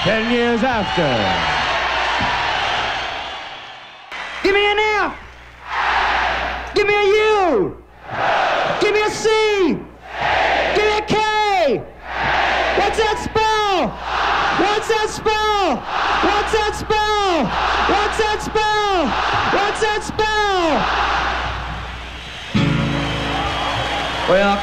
10 years after. Give me an F. Give me a U. Give me a C. Give me a K. What's that spell? What's that spell? What's that spell? What's that spell? What's that spell? Well,